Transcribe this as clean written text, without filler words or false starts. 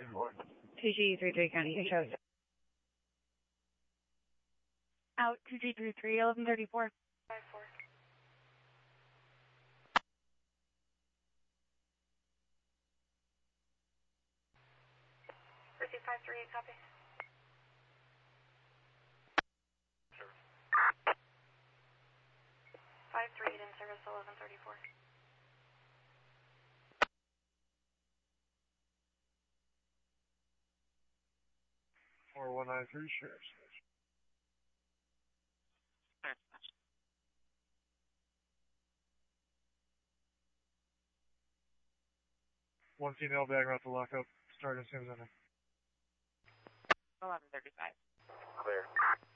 2G33 County, you chose. Out 2G33, 1134. 54. 538, copy. Sure. 538 in service, 1134. 4193, Sheriff's Station. One female bag route to lock up. Start as soon as I know. 1135. Clear.